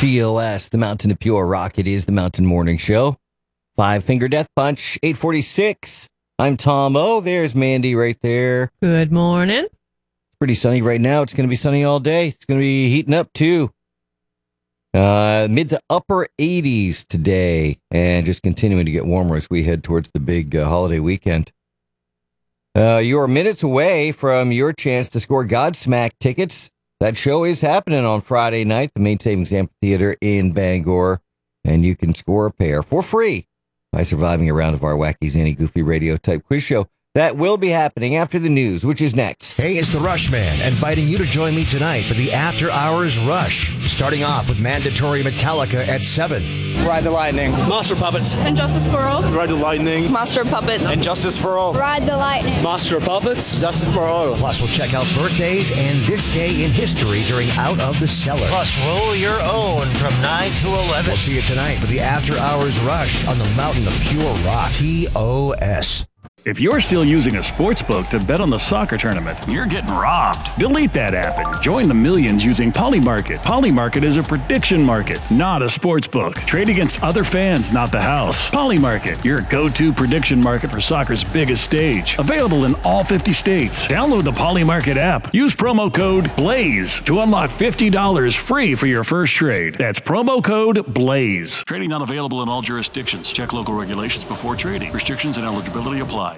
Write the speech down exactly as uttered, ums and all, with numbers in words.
T O S, the Mountain of Pure Rock. It is the Mountain Morning Show. Five Finger Death Punch, eight forty-six. I'm Tom O. There's Mandy right there. Good morning. It's pretty sunny right now. It's going to be sunny all day. It's going to be heating up too. Uh, mid to upper eighties today, and just continuing to get warmer as we head towards the big uh, holiday weekend. Uh, you're minutes away from your chance to score Godsmack tickets. That show is happening on Friday night, the Main Savings Amphitheater in Bangor, and you can score a pair for free by surviving a round of our wacky, zany, goofy radio type quiz show. That will be happening after the news, which is next. Hey, it's the Rush Man, inviting you to join me tonight for the After Hours Rush. Starting off with mandatory Metallica at seven. Ride the Lightning. Master Puppets. And Justice for All. Ride the Lightning. Master Puppets. And Justice for All. Ride the Lightning. Master Puppets. Justice for All. Plus, we'll check out birthdays and this day in history during Out of the Cellar. Plus, roll your own from nine to eleven. We'll see you tonight for the After Hours Rush on the Mountain of Pure Rock. T O S. If you're still using a sports book to bet on the soccer tournament, you're getting robbed. Delete that app and join the millions using Polymarket. Polymarket is a prediction market, not a sports book. Trade against other fans, not the house. Polymarket, your go-to prediction market for soccer's biggest stage. Available in all fifty states. Download the Polymarket app. Use promo code BLAZE to unlock fifty dollars free for your first trade. That's promo code BLAZE. Trading not available in all jurisdictions. Check local regulations before trading. Restrictions and eligibility apply.